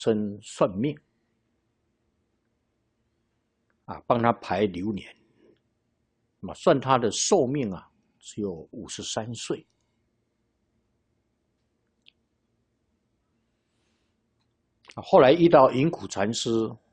称算命啊，帮他排流年，算他的寿命啊，只有53岁。后来遇到云谷禅师